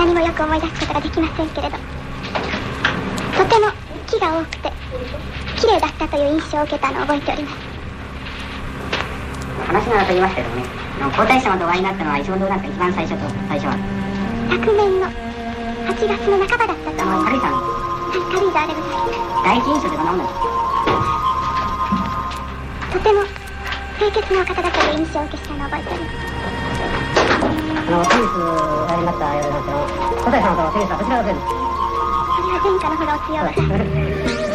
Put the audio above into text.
何もよく思い出すことができませんけれど、とても木が多くて綺麗だったという印象を受けたのを覚えております。 話がと言いますけどもね、皇太子様とお会いになったのはいつ頃なんですか、一番最初は。 昨年の8月の半ばだったと思います。 軽井沢の。 はい、軽井沢でございます。 第一印象でどんなものですか？ とても清潔なお方だという印象を受けしたのを覚えております。 先日お会いになったようなんですけど、皇太子様と先日はどちらが強いんですか？ それは前科のほどお強い。